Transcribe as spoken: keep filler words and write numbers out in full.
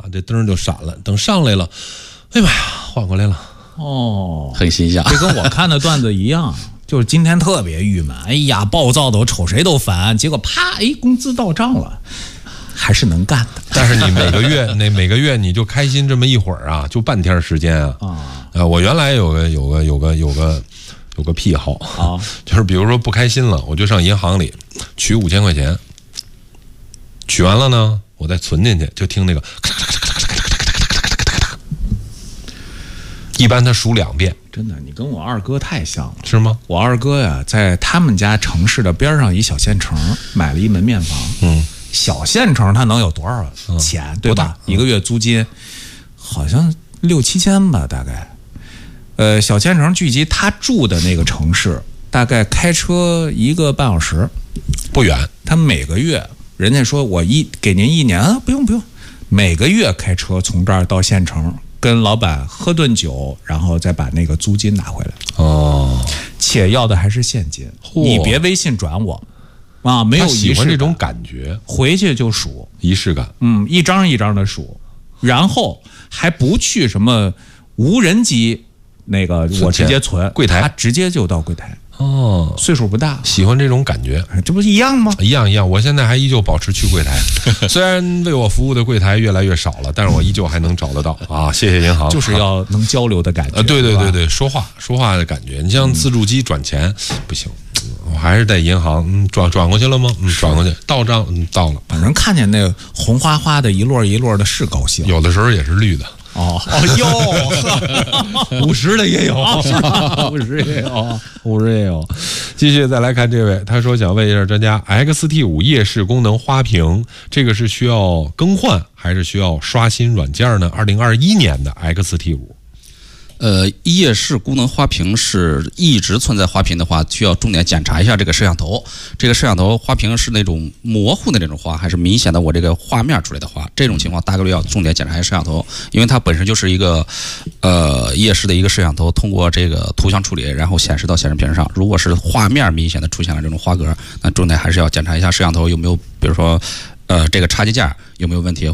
这灯就闪了。等上来了，哎呀妈呀，缓过来了。 哦， 很形象。 这跟我看的段子一样，就是今天特别郁闷，哎呀，暴躁的我瞅谁都烦，结果啪，哎，工资到账了，还是能干的。 但是你每个月那每个月你就开心这么一会儿啊，就半天时间啊。啊，呃，我原来有个有个有个有个有个癖好啊，就是比如说不开心了，我就上银行里取五千块钱，取完了呢，我再存进去，就听那个咔咔咔咔咔咔咔咔咔咔咔，一般他数两遍。 真的，你跟我二哥太像了， 是吗？ 我二哥呀，在他们家城市的边上一小县城买了一门面房。嗯，小县城它能有多少钱，嗯、对吧？嗯、一个月租金好像六七千吧，大概。呃，小县城聚集他住的那个城市，大概开车一个半小时， 不远。 他每个月，人家说我一给您一年啊，不用不用，每个月开车从这儿到县城。跟老板喝顿酒，然后再把那个租金拿回来。哦，且要的还是现金，你别微信转我啊，没有仪式感。 喜欢这种感觉， 回去就数仪式感。 嗯，一张一张的数，然后还不去什么无人机，那个我直接存柜台， 他直接就到柜台。 哦， 岁数不大， 喜欢这种感觉， 这不是一样吗？ 一样一样，我现在还依旧保持去柜台，虽然为我服务的柜台越来越少了，但是我依旧还能找得到啊！谢谢银行， 就是要能交流的感觉。 啊，对对对对，说话说话的感觉。你像自助机转钱、嗯、不行，我还是在银行，嗯，转转过去了吗？嗯，转过去，到账，嗯，到了。 反正看见那个红花花的一摞一摞的是高兴， 有的时候也是绿的。 哦哦哟，五十的也有， 五十也有， 五十也有。继续再来看这位，他说想问一下专家 ，X T 五 夜视功能花屏，这个是需要更换还是需要刷新软件呢？二零二一年的 X T 五。 呃，夜视功能花屏是一直存在花屏的话，需要重点检查一下这个摄像头。这个摄像头花屏是那种模糊的那种花，还是明显的我这个画面出来的花？这种情况大概率要重点检查一下摄像头，因为它本身就是一个呃夜视的一个摄像头，通过这个图像处理，然后显示到显示屏上。如果是画面明显的出现了这种花格，那重点还是要检查一下摄像头有没有，比如说呃这个插接件有没有问题。